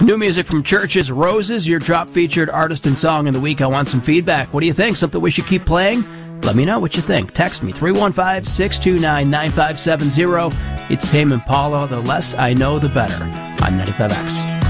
New music from Church's Roses, your drop featured artist and song in the week. I want some feedback. What do you think? Something we should keep playing? Let me know what you think. Text me, 315-629-9570. It's Tame Impala. The less I know, the better. On 95X.